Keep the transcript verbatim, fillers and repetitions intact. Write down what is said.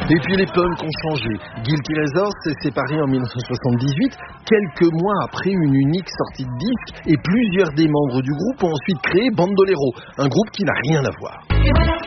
Et puis les punks ont changé. Guilty Razors s'est séparé en dix-neuf cent soixante-dix-huit, quelques mois après une unique sortie de disque, et plusieurs des membres du groupe ont ensuite créé Bandolero, un groupe qui n'a rien à voir.